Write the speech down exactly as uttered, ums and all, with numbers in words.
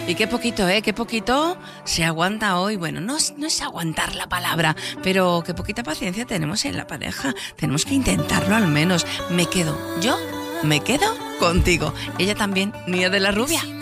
Y qué poquito, ¿eh? Qué poquito se aguanta hoy. Bueno, no, es- no es aguantar la palabra, pero qué poquita paciencia tenemos en la pareja. Tenemos que intentarlo al menos. Me quedo, yo me quedo contigo. Ella también, Nia de la Rubia.